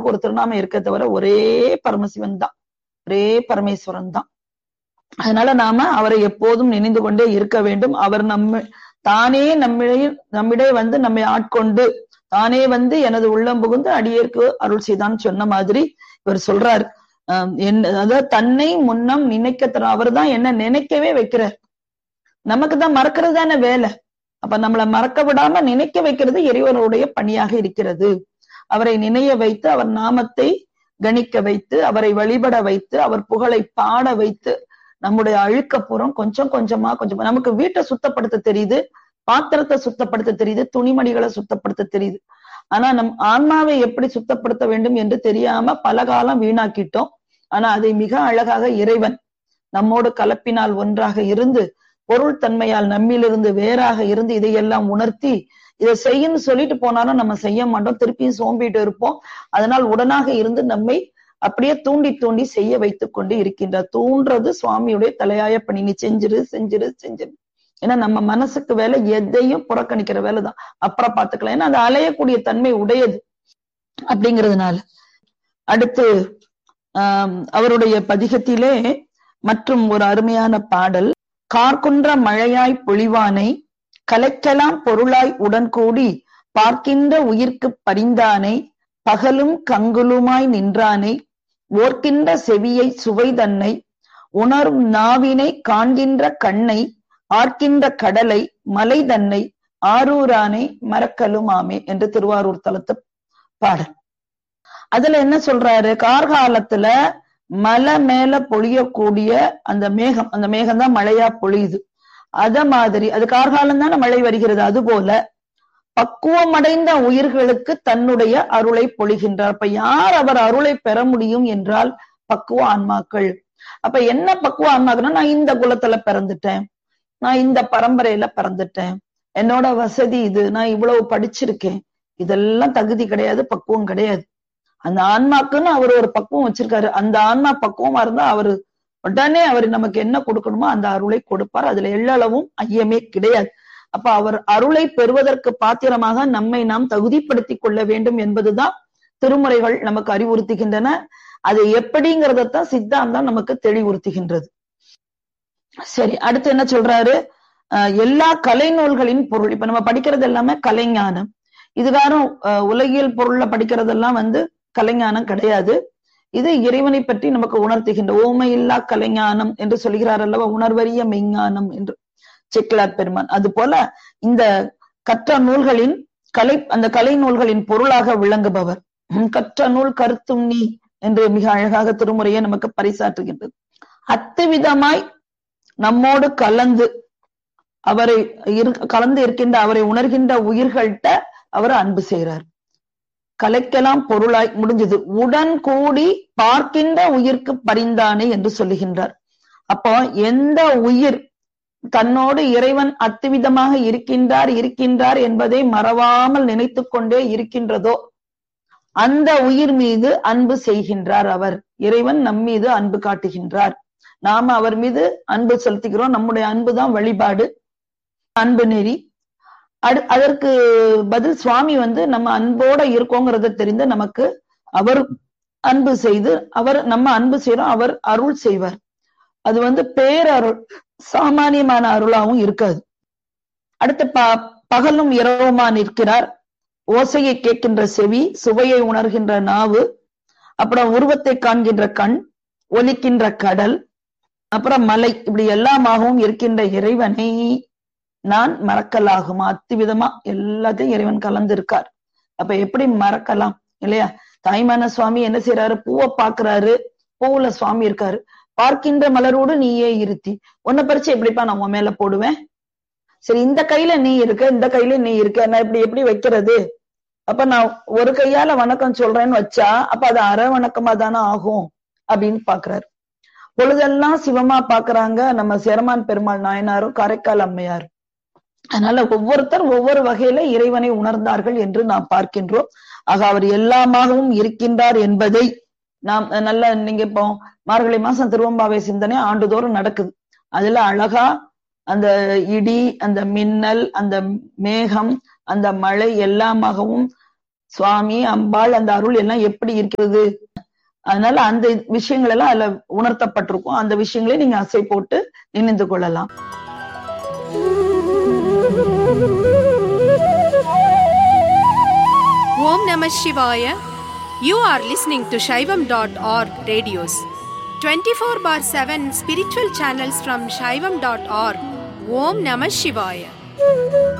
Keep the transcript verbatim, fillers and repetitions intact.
நமக்கு ஒரு திருநாமம் இருக்க தவிர ஒரே பரமசிவன் தான், ஒரே பரமேஸ்வரன் தான். அதனால நாம அவரை எப்போதும் நினைந்து கொண்டே இருக்க வேண்டும். அவர் நம்ம தானே நம்மிடையே நம்மிடையே வந்து நம்மை ஆட்கொண்டு தானே வந்து எனது உள்ளம் புகுந்து அடியேற்கு அருள் செய்தான்னு சொன்ன மாதிரி இவர் சொல்றாரு. அஹ் அதாவது தன்னை முன்னம் நினைக்க தர அவர் தான் என்ன நினைக்கவே வைக்கிறார். நமக்கு தான் மறக்கிறது தானே வேலை. அப்ப நம்மளை மறக்க விடாம நினைக்க வைக்கிறது இறைவனுடைய பணியாக இருக்கிறது. அவரை நினைய வைத்து அவர் நாமத்தை கணிக்க வைத்து அவரை வழிபட வைத்து அவர் புகழை பாட வைத்து நம்முடைய அழுக்கப்புறம் கொஞ்சம் கொஞ்சமா கொஞ்சம் நமக்கு வீட்டை சுத்தப்படுத்த தெரியுது, பாத்திரத்தை சுத்தப்படுத்த தெரியுது, துணிமணிகளை சுத்தப்படுத்த தெரியுது. ஆனா நம் ஆன்மாவை எப்படி சுத்தப்படுத்த வேண்டும் என்று தெரியாம பல காலம் வீணாக்கிட்டோம். ஆனா அதை மிக அழகாக இறைவன் நம்மோடு கலப்பினால் ஒன்றாக இருந்து பொருள் தன்மையால் நம்மிலிருந்து வேறாக இருந்து இதையெல்லாம் உணர்த்தி இதை செய்யன்னு சொல்லிட்டு போனாலும் நம்ம செய்ய மாட்டோம், திருப்பியும் சோம்பிட்டு இருப்போம். அதனால் உடனாக இருந்து நம்மை அப்படியே தூண்டி தூண்டி செய்ய வைத்துக் கொண்டு இருக்கின்றார். தூண்டுறது சுவாமியுடைய தலையாய பணி. நீ செஞ்சிரு செஞ்சிரு செஞ்சிரு. ஏன்னா நம்ம மனசுக்கு வேலை எதையும் புறக்கணிக்கிற வேலைதான், அப்புறம் பார்த்துக்கலாம். ஏன்னா அது அலையக்கூடிய தன்மை உடையது அப்படிங்கிறதுனால. அடுத்து ஆஹ் அவருடைய பதிகத்திலே மற்றும் ஒரு அருமையான பாடல். கார்குன்ற மழையாய் பொழிவானை கலைக்கலாம் பொருளாய் உடன் கூடி பார்க்கின்ற உயிர்க்கு பரிந்தானை பகலும் கங்குலுமாய் நின்றானை ஓர்க்கின்ற செவியை சுவை தன்னை உணரும் நாவினை காண்கின்ற கண்ணை ஆர்க்கின்ற கடலை மலை தன்னை ஆரூரானை மறக்கலுமாமே என்று திருவாரூர் தலத்து பாடல். அதுல என்ன சொல்றாரு? கார்காலத்துல மலை மேல பொழியக்கூடிய அந்த மேகம், அந்த மேகம் தான் மழையா பொழியுது. அத மாதிரி அது கார்காலம் தானே மழை வருகிறது. அது போல பக்குவம் அடைந்த உயிர்களுக்கு தன்னுடைய அருளை பொழிகின்றார். அப்ப யார் அவர் அருளை பெற முடியும் என்றால் பக்குவ ஆன்மாக்கள். அப்ப என்ன பக்குவ ஆன்மாக்கள்னா, நான் இந்த குலத்துல பிறந்துட்டேன், நான் இந்த பரம்பரையில பிறந்துட்டேன், என்னோட வசதி இது, நான் இவ்வளவு படிச்சிருக்கேன், இதெல்லாம் தகுதி கிடையாது, பக்குவம் கிடையாது. அந்த ஆன்மாக்குன்னு அவர் ஒரு பக்குவம் வச்சிருக்காரு. அந்த ஆன்மா பக்குவமா இருந்தா அவரு உடனே அவர் நமக்கு என்ன கொடுக்கணுமோ அந்த அருளை கொடுப்பார். அதுல எள்ளளவும் ஐயமே கிடையாது. அப்ப அவர் அருளை பெறுவதற்கு பாத்திரமாக நம்மை நாம் தகுதிப்படுத்தி கொள்ள வேண்டும் என்பதுதான் திருமுறைகள் நமக்கு அறிவுறுத்துகின்றன. அது எப்படிங்கிறதான் சித்தாந்தம் நமக்கு தெளிவுறுத்துகின்றது. சரி, அடுத்து என்ன சொல்றாரு? அஹ் எல்லா கலை நூல்களின் பொருள். இப்ப நம்ம படிக்கிறது எல்லாமே கலைஞானம். இதுகாரம் உலகியல் பொருள்ல படிக்கிறதெல்லாம் வந்து கலைஞானம் கிடையாது. இது இறைவனை பற்றி நமக்கு உணர்த்துகின்ற ஓமை இல்லா கலைஞானம் என்று சொல்கிறார் அல்லவா, உணர்வறிய மெய்ஞானம் என்று செக்கிலார் பெருமான். அது போல இந்த கற்ற நூல்களின் கலை அந்த கலை நூல்களின் பொருளாக விளங்குபவர். கற்ற நூல் கருத்தும் நீ என்று மிக அழகாக திருமுறையை நமக்கு பரிசாற்றுகின்றது. அத்துவிதமாய் நம்மோடு கலந்து அவரை கலந்து இருக்கின்ற அவரை உணர்கின்ற உயிர்கள்ட்ட அவர் அன்பு செய்கிறார். கலைக்கலாம் பொருளாய் முடிஞ்சது. உடன் கூடி பார்க்கின்ற உயிர்க்கு பரிந்தானே என்று சொல்லுகின்றார். அப்போ எந்த உயிர் தன்னோடு இறைவன் அத்துவிதமாக இருக்கின்றார் இருக்கின்றார் என்பதை மறவாமல் நினைத்து கொண்டே இருக்கின்றதோ அந்த உயிர் மீது அன்பு செய்கின்றார் அவர். இறைவன் நம் மீது அன்பு காட்டுகின்றார், நாம அவர் மீது அன்பு செலுத்துகிறோம். நம்முடைய அன்புதான் வழிபாடு, அன்பு நெறி. அடு அதற்கு பதில் சுவாமி வந்து நம்ம அன்போட இருக்கோங்கிறத தெரிந்து நமக்கு அவர் அன்பு செய்து அவர் நம்ம அன்பு செய்யறோம், அவர் அருள் செய்வார். அது வந்து பேரருள், சாமானியமான அருளாவும் இருக்காது. அடுத்து ப பகலும் இரவுமா நிற்கிறார். ஓசையை கேட்கின்ற செவி, சுவையை உணர்கின்ற நாவு, அப்புறம் உருவத்தை காண்கின்ற கண், ஒலிக்கின்ற கடல், அப்புறம் மலை, இப்படி எல்லாமாகவும் இருக்கின்ற இறைவனை நான் மறக்கலாகுமா? அத்துவிதமா எல்லாத்தையும் இறைவன் கலந்து இருக்கார். அப்ப எப்படி மறக்கலாம் இல்லையா? தாய்மான சுவாமி என்ன செய்யறாரு? பூவை பாக்குறாரு, பூவுல சுவாமி இருக்காரு. பார்க்கின்ற மலரோடு நீயே இருத்தி, உன்னை பறிச்சு எப்படிப்பா நான் உன் மேல போடுவேன்? சரி, இந்த கையில நீ இருக்க, இந்த கையில நீ இருக்க, நான் இப்படி எப்படி வைக்கிறது? அப்ப நான் ஒரு கையால வணக்கம் சொல்றேன்னு வச்சா அப்ப அது அரை வணக்கமா தானே ஆகும் அப்படின்னு பாக்குறாரு. பொழுதெல்லாம் சிவமா பாக்குறாங்க நம்ம சேரமான் பெருமாள் நாயனாரும் காரைக்கால் அம்மையாரும். அதனால ஒவ்வொருத்தர் ஒவ்வொரு வகையில இறைவனை உணர்ந்தார்கள் என்று நாம் பார்க்கின்றோம். ஆக அவர் எல்லாமாகவும் இருக்கின்றார் என்பதை நாம் நல்ல, நீங்க இப்போ மார்கழி மாசம் திருவம்பாவை சிந்தனை ஆண்டுதோறும் நடக்குது. அதுல அழகா அந்த இடி, அந்த மின்னல், அந்த மேகம், அந்த மழை எல்லாமாகவும் சுவாமி, அம்பாள், அந்த அருள் எல்லாம் எப்படி இருக்கிறது. அதனால அந்த விஷயங்கள் எல்லாம் அதுல உணர்த்தப்பட்டிருக்கும். அந்த விஷயங்களை நீங்க அசை போட்டு நினைந்து கொள்ளலாம். Om Namah Shivaya. You are listening to Shaivam dot org radios. twenty-four bar seven spiritual channels from Shaivam dot org. Om Namah Shivaya.